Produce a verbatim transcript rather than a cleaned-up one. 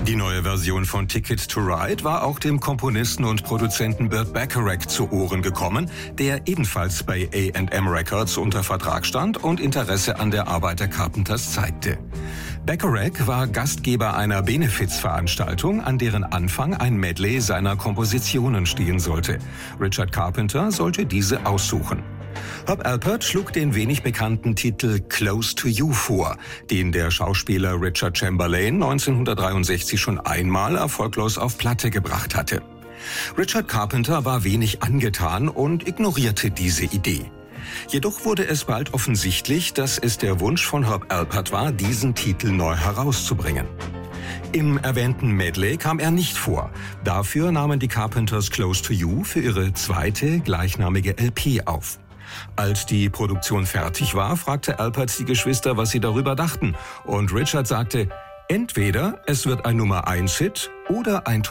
Die neue Version von Ticket to Ride war auch dem Komponisten und Produzenten Burt Bacharach zu Ohren gekommen, der ebenfalls bei A and M Records unter Vertrag stand und Interesse an der Arbeit der Carpenters zeigte. Bacharach war Gastgeber einer Benefizveranstaltung, an deren Anfang ein Medley seiner Kompositionen stehen sollte. Richard Carpenter sollte diese aussuchen. Herb Alpert schlug den wenig bekannten Titel Close to You vor, den der Schauspieler Richard Chamberlain neunzehnhundertdreiundsechzig schon einmal erfolglos auf Platte gebracht hatte. Richard Carpenter war wenig angetan und ignorierte diese Idee. Jedoch wurde es bald offensichtlich, dass es der Wunsch von Herb Alpert war, diesen Titel neu herauszubringen. Im erwähnten Medley kam er nicht vor. Dafür nahmen die Carpenters Close to You für ihre zweite gleichnamige L P auf. Als die Produktion fertig war, fragte Alpert die Geschwister, was sie darüber dachten. Und Richard sagte, entweder es wird ein Nummer eins Hit oder ein